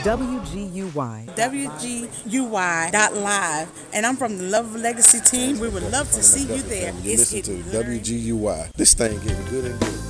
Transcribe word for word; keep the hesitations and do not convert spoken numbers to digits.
W G U Y. W G U Y dot live. And I'm from the Love Legacy team. We would love to see you there. You listen to W G U Y. This thing getting good and good.